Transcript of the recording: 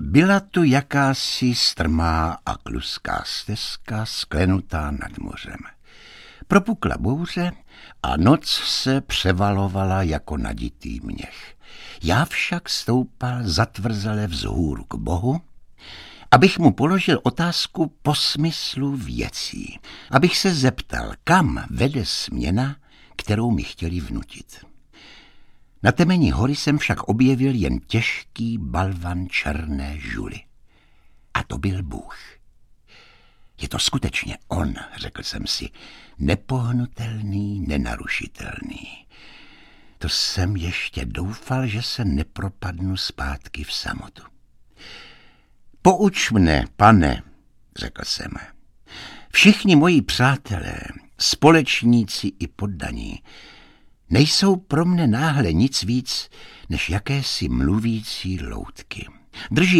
Byla tu jakási strmá a kluská stezka sklenutá nad mořem. Propukla bouře a noc se převalovala jako naditý měch. Já však stoupal zatvrzele vzhůru k Bohu, abych mu položil otázku po smyslu věcí, abych se zeptal, kam vede směna, kterou mi chtěli vnutit. Na temeni hory jsem však objevil jen těžký balvan černé žuly. A to byl Bůh. Je to skutečně on, řekl jsem si, nepohnutelný, nenarušitelný. To jsem ještě doufal, že se nepropadnu zpátky v samotu. Pouč mne, pane, řekl jsem. Všichni moji přátelé, společníci i poddaní, nejsou pro mne náhle nic víc, než jakési mluvící loutky. Drží